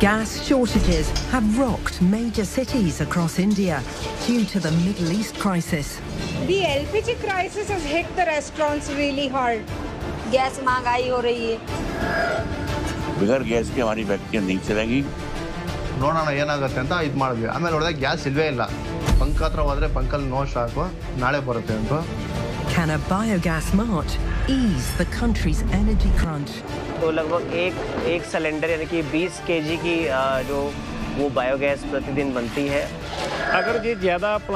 Gas shortages have rocked major cities across India due to the Middle East crisis. The LPG crisis has hit the restaurants really hard. Gas महंगाई हो रही है. बगैर gas के हमारी फैक्ट्रियां नहीं चलेगी. ನೋಡೋಣ ಏನಾಗುತ್ತೆ ಅಂತ ಇದು ಮಾಡಿದ್ವಿ. ಆಮೇಲೆ ನೋಡಿದಾಗ ಗ್ಯಾಸ್ ಇಲ್ವೇ ಇಲ್ಲ. ಬಂಕ್ ಹತ್ರ ಹೋದ್ರೆ ಬಂಕಲ್ಲಿ ನೋ ಸ್ಟಾಕು, ನಾಳೆ ಬರುತ್ತೆ ಅಂತ. Can a biogas march ease the country's energy crunch? तो लगभग एक सिलेंडर यानी कि 20 kg की जो वो बायोगैस प्रतिदिन बनती है. अगर ये ज़्यादा